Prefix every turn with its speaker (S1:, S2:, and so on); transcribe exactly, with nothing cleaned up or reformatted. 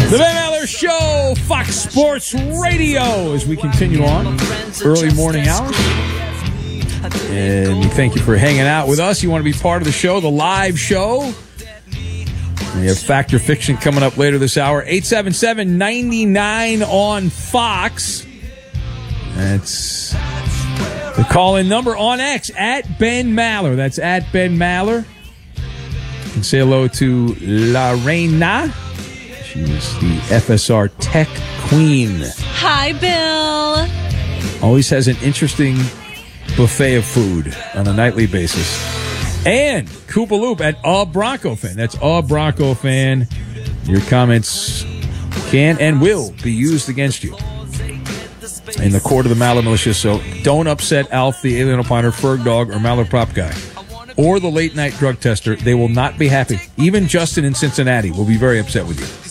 S1: The Ben Maller Show, Fox Sports Radio, as we continue on early morning hours. And we thank you for hanging out with us. You want to be part of the show, the live show. We have Fact or Fiction coming up later this hour. eight seven seven, nine nine on Fox. That's the call-in number on X, at Ben Maller. That's at Ben Maller. You can say hello to La Reina. She's the F S R Tech Queen.
S2: Hi, Bill.
S1: Always has an interesting buffet of food on a nightly basis. And Koopa Loop at A Bronco Fan. That's A Bronco Fan. Your comments can and will be used against you in the court of the Maller Militia. So don't upset Alf, the Alien Opiner, Ferg Dog, or Maller Prop Guy, or the late night drug tester. They will not be happy. Even Justin in Cincinnati will be very upset with you.